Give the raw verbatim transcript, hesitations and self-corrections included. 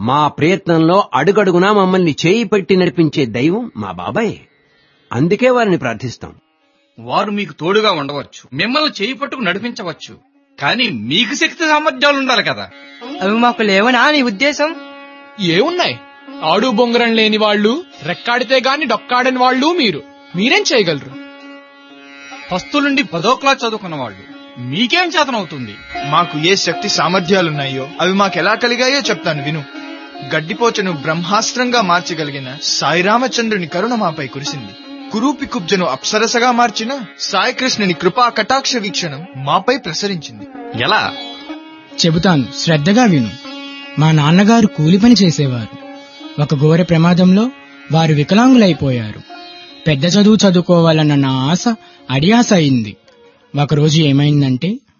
మా ప్రయత్నంలో అడుగడుగునా మమ్మల్ని చేయి పెట్టి నడిపించే దైవం మా బాబాయ్. అందుకే వారిని ప్రార్థిస్తాం. వారు మీకు తోడుగా ఉండవచ్చు, మిమ్మల్ని చేయి పట్టుకు నడిపించవచ్చు, కానీ మీకు శక్తి సామర్థ్యాలు ఉండాలి కదా. అవి మాకు లేవనా నీ ఉద్దేశం? ఏమున్నాయి? ఆడు బొంగరం లేని వాళ్ళు, రెక్కాడితే గాని డొక్కాడని వాళ్ళు మీరు. మీరేం చేయగలరు? పస్తులుండి పదో క్లాస్ చదువుకున్న వాళ్ళు, మీకేం చేతనవుతుంది? మాకు ఏ శక్తి సామర్థ్యాలున్నాయో అవి మాకెలా కలిగాయో చెప్తాను విను. గడ్డిపోచను బ్రహ్మాస్త్రంగా మార్చగలిగిన సాయిరామచంద్రుని కరుణ మాపై కురిసింది. కురూపి కుబ్జను అప్సరసగా మార్చిన సాయికృష్ణుని కృపా కటాక్ష వీక్షణం మాపై ప్రసరించింది. ఎలా? చెబుతాను, శ్రద్ధగా విను. మా నాన్నగారు కూలి పని చేసేవారు. ఒక ఘోర ప్రమాదంలో వారు వికలాంగులైపోయారు. పెద్ద చదువు చదువుకోవాలన్న నా ఆశ అడియాస అయింది. ఒకరోజు ఏమైందంటే